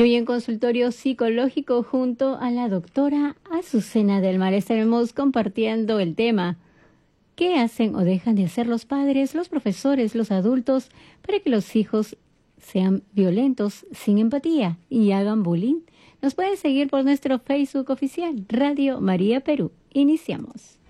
Y hoy en consultorio psicológico junto a la doctora Azucena del Mar estaremos compartiendo el tema ¿qué hacen o dejan de hacer los padres, los profesores, los adultos para que los hijos sean violentos, sin empatía y hagan bullying? Nos pueden seguir por nuestro Facebook oficial Radio María Perú. Iniciamos.